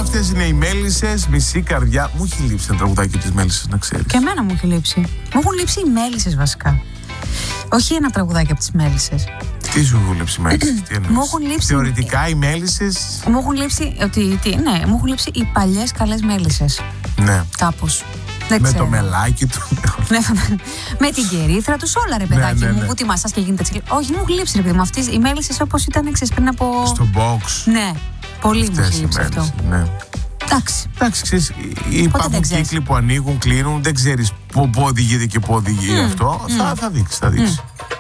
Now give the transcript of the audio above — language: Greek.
Αυτές είναι οι Μέλισσες, μισή καρδιά. Μου έχει λείψει ένα τραγουδάκι της Μέλισσες, να ξέρεις. Και εμένα μου έχει λείψει. Μου έχουν λείψει οι Μέλισσες βασικά. Όχι ένα τραγουδάκι από τις Μέλισσες. Τι σου έχουν λείψει οι Μέλισσες, τι εννοείς? Μου έχουν λείψει. Θεωρητικά οι Μέλισσες. Μου έχουν λείψει. Ναι, μου έχουν λείψει οι παλιές καλές Μέλισσες. Ναι. Κάπως. Δεν Με ξέρω. το μελάκι του. Με την κερίθρα τους, όλα ρε παιδάκι μου. Που τη μασάς και γίνεται έτσι. Όχι, μου έχουν λείψει ρε παιδί μου. Αυτές οι Μέλισσες όπως ήταν, ξέρεις, πριν από. Στο box. Ναι, πολύ μου έχει λείψει αυτό. Ναι. Εντάξει, ξέρεις, υπάρχουν κύκλοι που ανοίγουν, κλείνουν, δεν ξέρεις πού οδηγείται και πού οδηγεί αυτό. Θα δείξει.